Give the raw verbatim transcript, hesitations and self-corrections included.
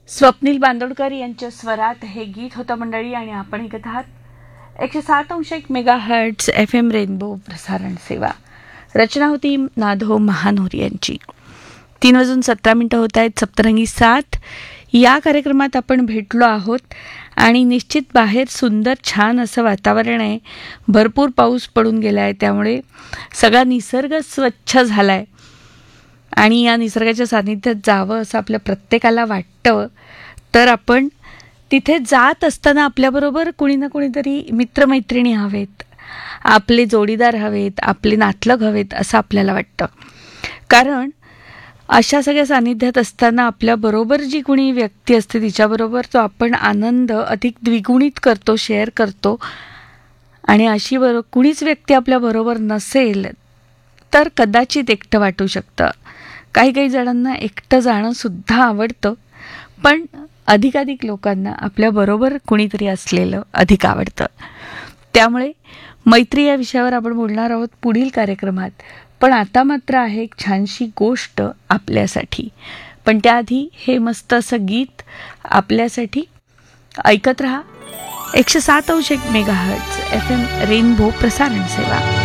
स्वप्नील बांदोडकर यांच्या स्वरात हे गीत होतं मंडळी. आणि आपण ऐकत आहात एकशे सात अंश एक mega hertz F M rainbow प्रसारण सेवा. रचना होती नादो महानोर यांची. तीन वाजून सतरा मिनटं होत आहेत. सप्तरंगी सात या कार्यक्रमात आपण भेटलो आहोत आणि निश्चित बाहेर सुंदर छान असं वातावरण आहे. भरपूर पाऊस पडून गेला आहे, त्यामुळे सगळा निसर्ग स्वच्छ झाला आहे आणि या निसर्गाच्या सानिध्यात जावं असं आपल्या प्रत्येकाला वाटतं. तर आपण तिथे जात असताना आपल्याबरोबर कुणी ना कुणीतरी मित्रमैत्रिणी हवेत, आपले जोडीदार हवेत, आपले नातलग हवेत असं आपल्याला वाटतं. कारण अशा सगळ्या सानिध्यात असताना आपल्याबरोबर जी कुणी व्यक्ती असते तिच्याबरोबर तो आपण आनंद अधिक द्विगुणित करतो, शेअर करतो. आणि अशी बरो कुणीच व्यक्ती आपल्याबरोबर नसेल तर कदाचित एकटं वाटू शकतं. काही काही जणांना एकटं जाणंसुद्धा आवडतं, पण अधिकाधिक लोकांना आपल्याबरोबर कुणीतरी असलेलं अधिक आवडतं. त्यामुळे मैत्री या विषयावर आपण बोलणार आहोत पुढील कार्यक्रमात. पण आता मात्र आहे एक छानशी गोष्ट आपल्यासाठी. पण त्याआधी हे मस्त असं गीत आपल्यासाठी. ऐकत रहा एकशे सात अंश एक mega hertz F M rainbow प्रसारण सेवा.